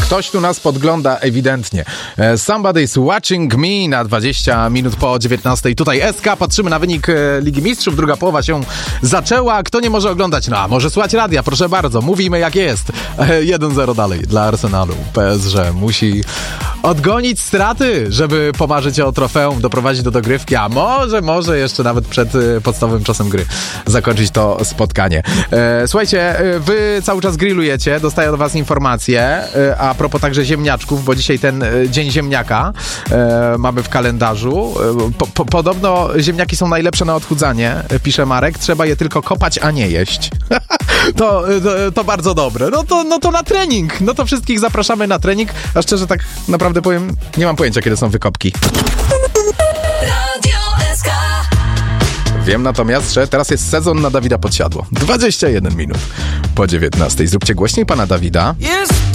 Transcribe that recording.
Ktoś tu nas podgląda ewidentnie. Somebody's watching me na 20 minut po 19. Tutaj SK, patrzymy na wynik Ligi Mistrzów. Druga połowa się zaczęła. Kto nie może oglądać? No, a może słuchać radia, proszę bardzo. Mówimy jak jest. 1-0 dalej dla Arsenalu. PSG musi odgonić straty, żeby pomarzyć o trofeum, doprowadzić do dogrywki, a może jeszcze nawet przed podstawowym czasem gry zakończyć to spotkanie. Słuchajcie, wy cały czas grillujecie, dostaję od was informacje a propos także ziemniaczków, bo dzisiaj ten dzień ziemniaka mamy w kalendarzu. Podobno ziemniaki są najlepsze na odchudzanie, pisze Marek, trzeba je tylko kopać, a nie jeść. To bardzo dobre. No to na trening. No to wszystkich zapraszamy na trening, a szczerze tak naprawdę powiem, nie mam pojęcia, kiedy są wykopki. Wiem natomiast, że teraz jest sezon na Dawida Podsiadło. 21 minut po 19. Zróbcie głośniej pana Dawida.